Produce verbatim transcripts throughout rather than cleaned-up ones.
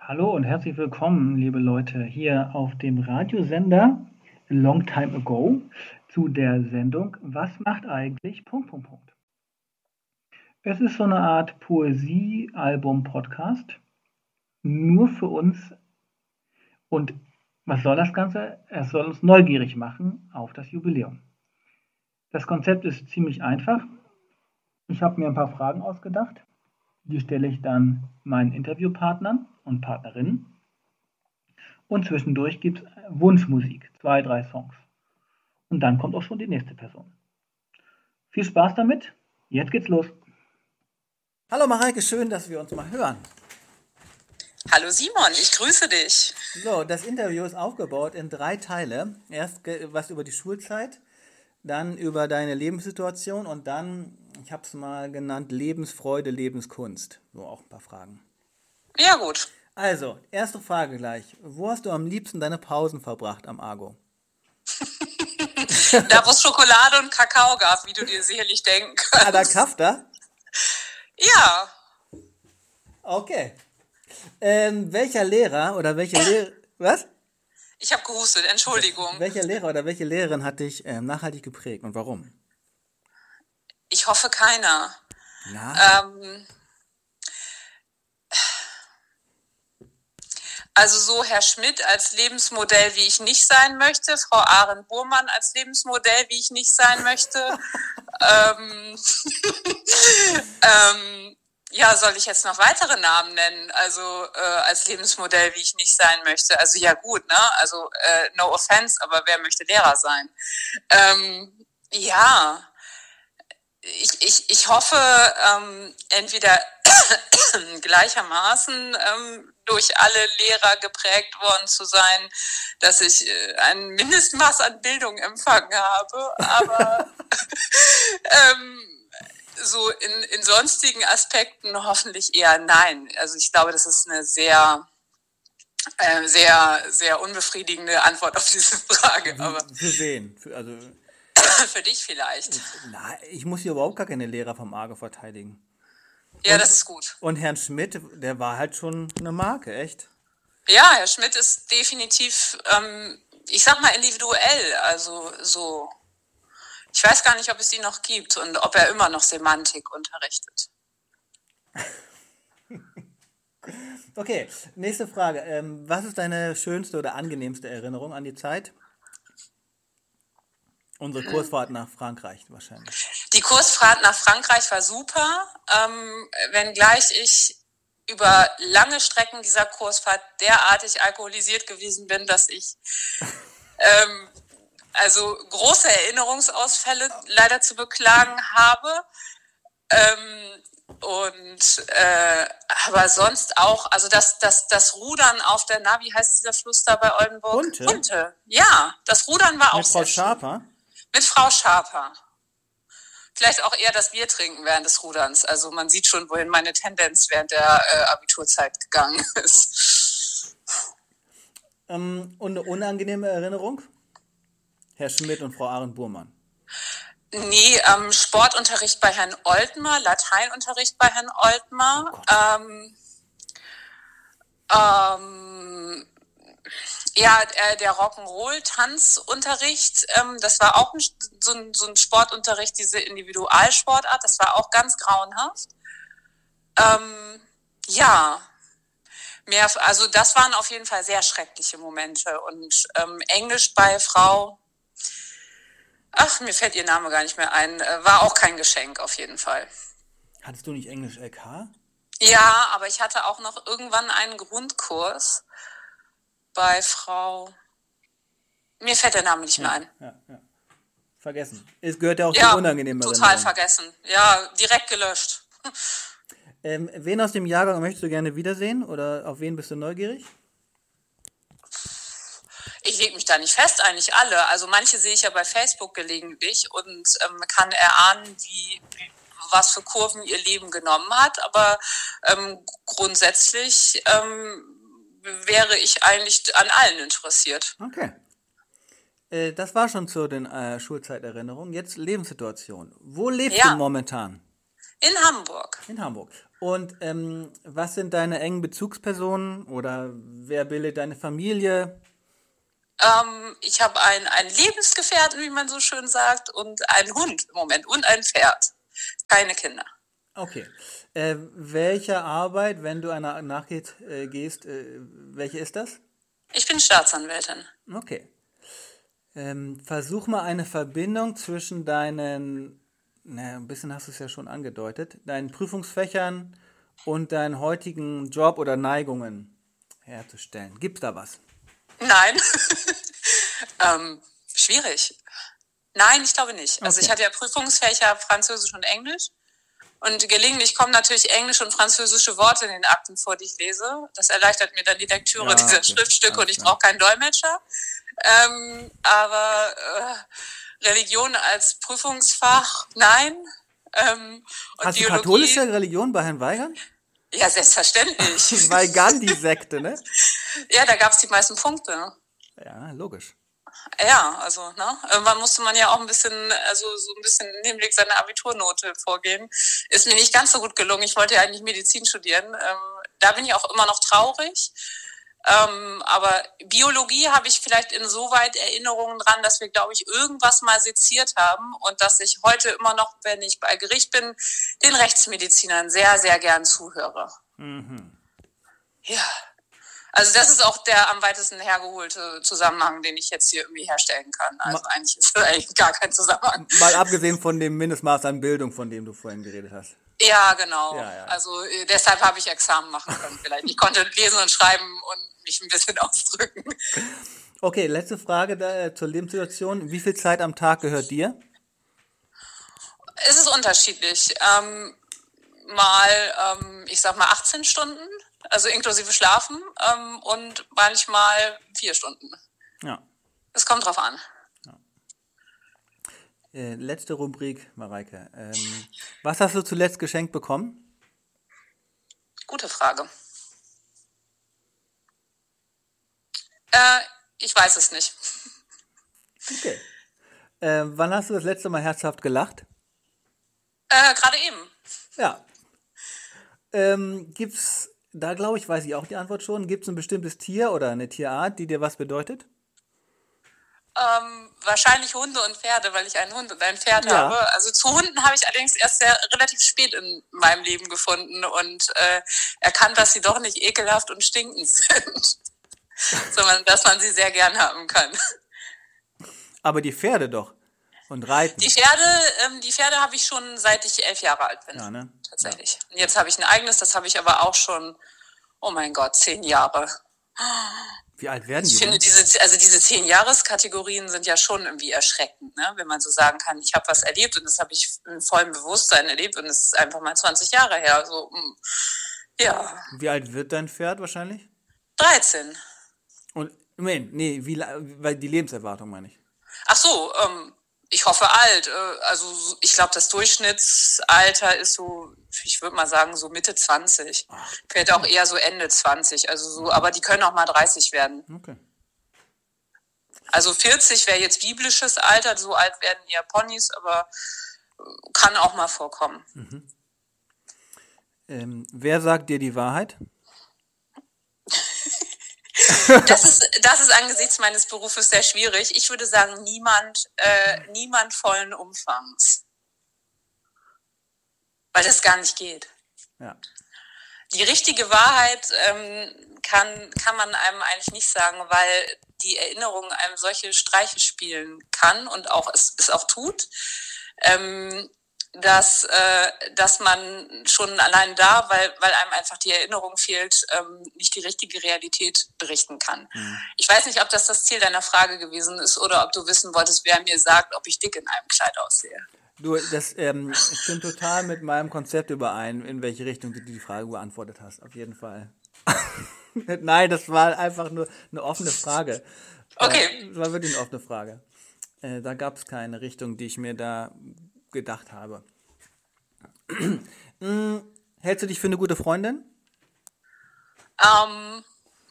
Hallo und herzlich willkommen, liebe Leute, hier auf dem Radiosender Long Time Ago zu der Sendung Was macht eigentlich... Punkt, Punkt, Punkt. Es ist so eine Art Poesie-Album-Podcast, nur für uns. Und was soll das Ganze? Es soll uns neugierig machen auf das Jubiläum. Das Konzept ist ziemlich einfach. Ich habe mir ein paar Fragen ausgedacht. Die stelle ich dann meinen Interviewpartnern und Partnerinnen. Und zwischendurch gibt es Wunschmusik, zwei, drei Songs. Und dann kommt auch schon die nächste Person. Viel Spaß damit. Jetzt geht's los. Hallo Mareike, schön, dass wir uns mal hören. Hallo Simon, ich grüße dich. So, das Interview ist aufgebaut in drei Teile. Erst was über die Schulzeit, dann über deine Lebenssituation und dann, ich habe es mal genannt, Lebensfreude, Lebenskunst. So, auch ein paar Fragen. Ja, gut. Also, erste Frage gleich. Wo hast du am liebsten deine Pausen verbracht am Argo? Da, wo es Schokolade und Kakao gab, wie du dir sicherlich denken kannst. Ah, da Kafta? Ja. Okay. Ähm, welcher Lehrer oder welche Lehrer... Was? Ich habe gehustet, Entschuldigung. Welcher Lehrer oder welche Lehrerin hat dich ähm, nachhaltig geprägt und warum? Ich hoffe keiner. Ja. Ähm, also so Herr Schmidt als Lebensmodell, wie ich nicht sein möchte, Frau Arendt-Burmann als Lebensmodell, wie ich nicht sein möchte. ähm, ähm, ja, soll ich jetzt noch weitere Namen nennen? Also äh, als Lebensmodell, wie ich nicht sein möchte. Also ja gut, ne? Also äh, no offense, aber wer möchte Lehrer sein? Ähm, ja, ich, ich, ich hoffe, ähm, entweder gleichermaßen ähm, durch alle Lehrer geprägt worden zu sein, dass ich äh, ein Mindestmaß an Bildung empfangen habe, aber ähm, so in, in sonstigen Aspekten hoffentlich eher nein. Also ich glaube, das ist eine sehr, äh, sehr, sehr unbefriedigende Antwort auf diese Frage. Aber Für wen? Für, also, für dich vielleicht. na, ich muss hier überhaupt gar keine Lehrer vom Argo verteidigen. Ja, Und- das ist gut. Und Herrn Schmidt, der war halt schon eine Marke, echt? Ja, Herr Schmidt ist definitiv, ähm, ich sag mal, individuell. Also so, ich weiß gar nicht, ob es ihn noch gibt und ob er immer noch Semantik unterrichtet. Okay, nächste Frage. Ähm, was ist deine schönste oder angenehmste Erinnerung an die Zeit? Unsere Kursfahrt nach Frankreich wahrscheinlich. Die Kursfahrt nach Frankreich war super, ähm, wenngleich ich über lange Strecken dieser Kursfahrt derartig alkoholisiert gewesen bin, dass ich ähm, also große Erinnerungsausfälle leider zu beklagen habe. Ähm, und äh, aber sonst auch, also das, das, das Rudern auf der, na, wie heißt dieser Fluss da bei Oldenburg? Hunte? Hunte. Ja, das Rudern war auch Mit Frau sehr schön. Schaper? Mit Frau Schaper. Vielleicht auch eher das Bier trinken während des Ruderns. Also man sieht schon, wohin meine Tendenz während der äh, Abiturzeit gegangen ist. Ähm, und eine unangenehme Erinnerung? Herr Schmidt und Frau Arendt-Burmann. Nee, ähm, Sportunterricht bei Herrn Oltmar, Lateinunterricht bei Herrn Oltmar. Oh ähm, ähm, ja, äh, der Rock'n'Roll-Tanzunterricht, ähm, das war auch ein, so, ein, so ein Sportunterricht, diese Individualsportart, das war auch ganz grauenhaft. Ähm, ja, mehr, also das waren auf jeden Fall sehr schreckliche Momente. Und ähm, Englisch bei Frau, ach, mir fällt ihr Name gar nicht mehr ein, äh, war auch kein Geschenk auf jeden Fall. Hattest du nicht Englisch L K? Ja, aber ich hatte auch noch irgendwann einen Grundkurs bei Frau, mir fällt der Name nicht mehr ein. Ja, ja. Vergessen. Es gehört ja auch Ja, zu unangenehmen total Erinnerungen. vergessen. Ja, direkt gelöscht. Ähm, wen aus dem Jahrgang möchtest du gerne wiedersehen? Oder auf wen bist du neugierig? Ich lege mich da nicht fest, eigentlich alle. Also manche sehe ich ja bei Facebook gelegentlich und ähm, kann erahnen, wie, wie, was für Kurven ihr Leben genommen hat. Aber ähm, grundsätzlich ähm, wäre ich eigentlich an allen interessiert. Okay. Äh, das war schon zu den äh, Schulzeiterinnerungen. Jetzt Lebenssituation. Wo lebst Ja. du momentan? In Hamburg. In Hamburg. Und ähm, was sind deine engen Bezugspersonen oder wer bildet deine Familie? Ähm, ich habe einen, einen Lebensgefährten, wie man so schön sagt, und einen Hund im Moment und ein Pferd. Keine Kinder. Okay. Äh, welche Arbeit, wenn du einer nachgehst, äh, gehst, äh, welche ist das? Ich bin Staatsanwältin. Okay. Ähm, versuch mal eine Verbindung zwischen deinen, naja, ein bisschen hast du es ja schon angedeutet, deinen Prüfungsfächern und deinen heutigen Job oder Neigungen herzustellen. Gibt's da was? Nein. ähm, schwierig. Nein, ich glaube nicht. Also Okay. ich hatte ja Prüfungsfächer Französisch und Englisch. Und gelegentlich kommen natürlich englische und französische Worte in den Akten vor, die ich lese. Das erleichtert mir dann die Lektüre Ja, dieser okay. Schriftstücke Alles und ich klar. brauche keinen Dolmetscher. Ähm, aber äh, Religion als Prüfungsfach, nein. Ähm, und Hast du Biologie, katholische Religion bei Herrn Weigand? ja, selbstverständlich. Bei Gandhi-Sekte, ne? Ja, da gab es die meisten Punkte. Ja, logisch. Ja, also, ne? Irgendwann musste man ja auch ein bisschen, also so ein bisschen im Hinblick seiner Abiturnote vorgehen. Ist mir nicht ganz so gut gelungen. Ich wollte ja eigentlich Medizin studieren. Ähm, da bin ich auch immer noch traurig. Ähm, aber Biologie habe ich vielleicht insoweit Erinnerungen dran, dass wir, glaube ich, irgendwas mal seziert haben und dass ich heute immer noch, wenn ich bei Gericht bin, den Rechtsmedizinern sehr, sehr gern zuhöre. Mhm. Ja. Also das ist auch der am weitesten hergeholte Zusammenhang, den ich jetzt hier irgendwie herstellen kann. Also Ma- eigentlich ist das eigentlich gar kein Zusammenhang. Mal abgesehen von dem Mindestmaß an Bildung, von dem du vorhin geredet hast. Ja, genau. Ja, ja. Also äh, deshalb habe ich Examen machen können vielleicht. Ich konnte lesen und schreiben und mich ein bisschen ausdrücken. Okay, letzte Frage da, äh, zur Lebenssituation. Wie viel Zeit am Tag gehört dir? Es ist unterschiedlich. Ähm, mal, ähm, ich sag mal achtzehn Stunden, also inklusive Schlafen ähm, und manchmal vier Stunden. Ja. Es kommt drauf an. Äh, letzte Rubrik, Mareike. Ähm, was hast du zuletzt geschenkt bekommen? Gute Frage. Äh, ich weiß es nicht. Okay. Äh, wann hast du das letzte Mal herzhaft gelacht? Äh, gerade eben. Ja. Ähm, gibt's, da glaube ich, weiß ich auch die Antwort schon, gibt es ein bestimmtes Tier oder eine Tierart, die dir was bedeutet? Ähm, wahrscheinlich Hunde und Pferde, weil ich einen Hund und ein Pferd Ja. habe. Also zu Hunden habe ich allerdings erst sehr relativ spät in meinem Leben gefunden und äh, erkannt, dass sie doch nicht ekelhaft und stinkend sind, sondern dass man sie sehr gern haben kann. Aber die Pferde doch. Und Reiten. Die Pferde, ähm, die Pferde habe ich schon seit ich elf Jahre alt bin. Ja, ne? Tatsächlich. Und jetzt habe ich ein eigenes, das habe ich aber auch schon, oh mein Gott, zehn Jahre. Wie alt werden die Ich finde, denn? diese, also diese Zehn-Jahres-Kategorien sind ja schon irgendwie erschreckend, ne? Wenn man so sagen kann, ich habe was erlebt und das habe ich in vollem Bewusstsein erlebt und es ist einfach mal zwanzig Jahre her. So, mm, ja, Wie alt wird dein Pferd wahrscheinlich? dreizehn. Und, nee, nee, wie, la- weil die Lebenserwartung meine ich. Ach so, ähm, ich hoffe alt. Äh, also so- ich glaube, das Durchschnittsalter ist so, ich würde mal sagen, so Mitte zwanzig. Vielleicht auch eher so Ende zwanzig. Also so, aber die können auch mal dreißig werden. Okay. Also vierzig wäre jetzt biblisches Alter, so alt werden eher Ponys, aber äh, kann auch mal vorkommen. Ähm, wer sagt dir die Wahrheit? Das ist, das ist angesichts meines Berufes sehr schwierig. Ich würde sagen, niemand, äh, niemand vollen Umfangs. Weil das gar nicht geht. Ja. Die richtige Wahrheit ähm, kann, kann man einem eigentlich nicht sagen, weil die Erinnerung einem solche Streiche spielen kann und auch es, es auch tut, ähm, dass, äh, dass man schon allein da, weil, weil einem einfach die Erinnerung fehlt, ähm, nicht die richtige Realität berichten kann. Mhm. Ich weiß nicht, ob das das Ziel deiner Frage gewesen ist oder ob du wissen wolltest, wer mir sagt, ob ich dick in einem Kleid aussehe. Du, das ähm, stimmt total mit meinem Konzept überein, in welche Richtung du die Frage beantwortet hast, auf jeden Fall. Nein, das war einfach nur eine offene Frage. Okay. Äh, das war wirklich eine offene Frage. Äh, da gab es keine Richtung, die ich mir da gedacht habe. hm, hältst du dich für eine gute Freundin? Ähm,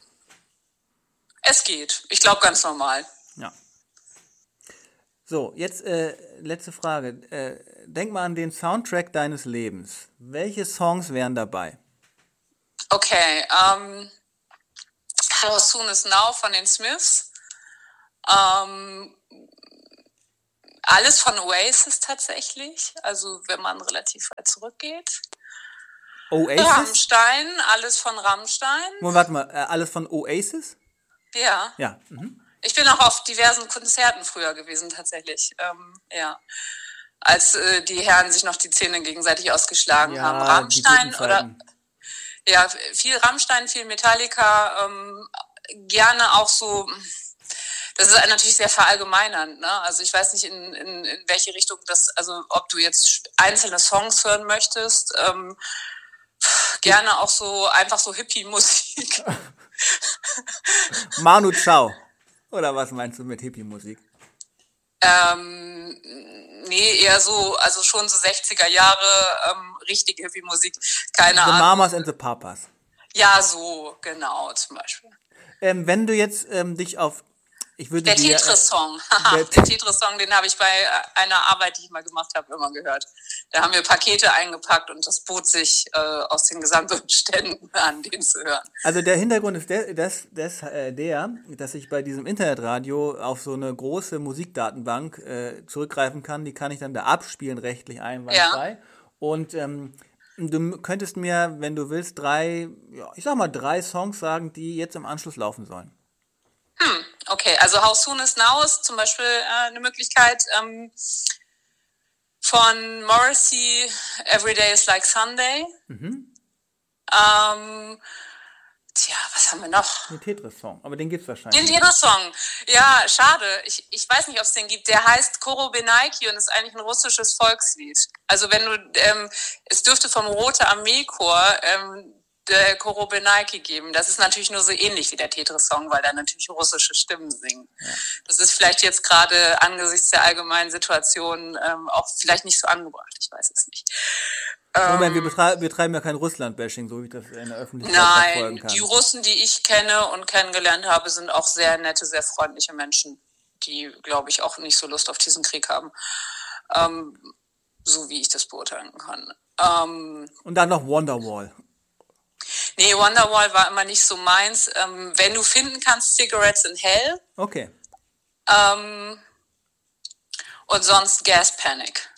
es geht. Ich glaube ganz normal. Ja. So, jetzt äh, letzte Frage. Äh, denk mal an den Soundtrack deines Lebens. Welche Songs wären dabei? Okay, ähm, How Soon Is Now von den Smiths. Ähm, alles von Oasis tatsächlich, also wenn man relativ weit zurückgeht. Oasis? Rammstein, alles von Rammstein. Moment, warte mal, äh, alles von Oasis? Ja. Ja. Mhm. Ich bin auch auf diversen Konzerten früher gewesen tatsächlich. Ähm, ja. Als äh, die Herren sich noch die Zähne gegenseitig ausgeschlagen Ja, haben. die Rammstein guten oder Zeiten. ja, viel Rammstein, viel Metallica, ähm, gerne auch so. Das ist natürlich sehr verallgemeinernd, ne? Also ich weiß nicht, in, in, in welche Richtung das, also ob du jetzt einzelne Songs hören möchtest, ähm, gerne auch so einfach so Hippie-Musik. Manu Chao. Oder was meinst du mit Hippie-Musik? Ähm, nee, eher so, also schon so sechziger Jahre, ähm, richtige Hippie-Musik, keine The Ahnung. Mamas and the Papas. Ja, so, genau, zum Beispiel. Ähm, wenn du jetzt ähm, dich auf... Ich würde Der dir, Tetris-Song, der- der Tetris-Song, den habe ich bei einer Arbeit, die ich mal gemacht habe, immer gehört. Da haben wir Pakete eingepackt und das bot sich äh, aus den Gesamtumständen an, den zu hören. Also der Hintergrund ist der, des, des, äh, der, dass ich bei diesem Internetradio auf so eine große Musikdatenbank äh, zurückgreifen kann. Die kann ich dann da abspielen, rechtlich einwandfrei. Und ähm, du könntest mir, wenn du willst, drei, ja, ich sag mal drei Songs sagen, die jetzt im Anschluss laufen sollen. Hm, okay, also How Soon Is Now ist zum Beispiel äh, eine Möglichkeit ähm, von Morrissey, Every Day Is Like Sunday. Mhm. Ähm, tja, was haben wir noch? Den Tetris-Song, aber den gibt's wahrscheinlich. Den Tetris-Song. Ja, schade. Ich, ich weiß nicht, ob es den gibt. Der heißt Korobenaiki und ist eigentlich ein russisches Volkslied. Also wenn du, ähm, es dürfte vom Rote Armee-Korps ähm, der Korobenaiki geben. Das ist natürlich nur so ähnlich wie der Tetris-Song, weil da natürlich russische Stimmen singen. Ja. Das ist vielleicht jetzt gerade angesichts der allgemeinen Situation ähm, auch vielleicht nicht so angebracht. Ich weiß es nicht. Moment, wir betreiben, wir betreiben ja kein Russland-Bashing, so wie ich das in der Öffentlichkeit Nein, verfolgen kann. Die Russen, die ich kenne und kennengelernt habe, sind auch sehr nette, sehr freundliche Menschen, die, glaube ich, auch nicht so Lust auf diesen Krieg haben. Ähm, so wie ich das beurteilen kann. Ähm, und dann noch Wonderwall. Nee, Wonderwall war immer nicht so meins. Ähm, wenn du finden kannst, Cigarettes in Hell. Okay. Ähm, und sonst Gas Panic.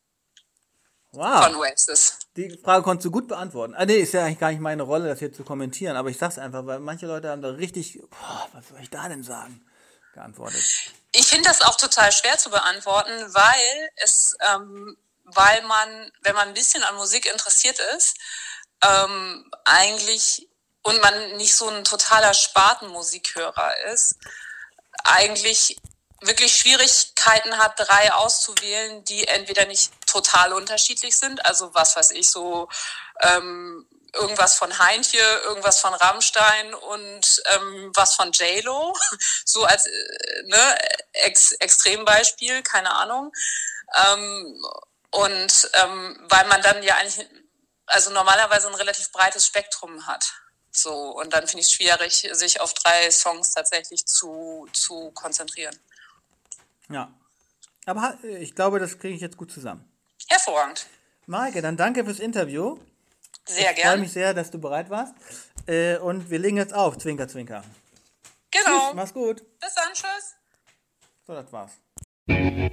Wow. Von Oasis. Die Frage konntest du gut beantworten. Ah, nee, ist ja eigentlich gar nicht meine Rolle, das hier zu kommentieren, aber ich sag's einfach, weil manche Leute haben da richtig, boah, was soll ich da denn sagen, geantwortet. Ich finde das auch total schwer zu beantworten, weil es, ähm, weil man, wenn man ein bisschen an Musik interessiert ist, ähm, eigentlich, und man nicht so ein totaler Spartenmusikhörer ist, eigentlich wirklich Schwierigkeiten hat, drei auszuwählen, die entweder nicht total unterschiedlich sind, also was weiß ich, so ähm, irgendwas von Heintje, irgendwas von Rammstein und ähm, was von J-Lo, so als äh, ne, Ex- Extrembeispiel, keine Ahnung. Ähm, und ähm, weil man dann ja eigentlich, also normalerweise ein relativ breites Spektrum hat. So, und dann finde ich es schwierig, sich auf drei Songs tatsächlich zu, zu konzentrieren. Ja, aber ich glaube, das kriege ich jetzt gut zusammen. Hervorragend. Maike, dann danke fürs Interview. Sehr Ich gerne. freue mich sehr, dass du bereit warst. Äh, und wir legen jetzt auf. Zwinker, zwinker. Genau. Tschüss, mach's gut. Bis dann, tschüss. So, das war's.